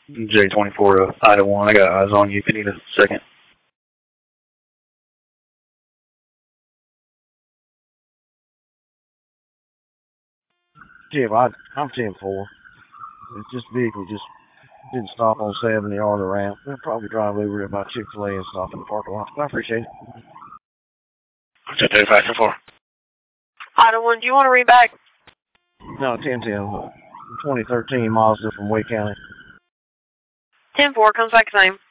J24 to Ida 1. I got eyes on you if you need a second. Jim, I'm 10-4. This vehicle just didn't stop on 70 or the ramp. We'll probably drive over to my Chick-fil-A and stop in the parking lot. I appreciate it. Jet 35 Ida 1, do you want to read back? No, 10-10. 2013 Mazda from Wake County. 10-4, comes back the same.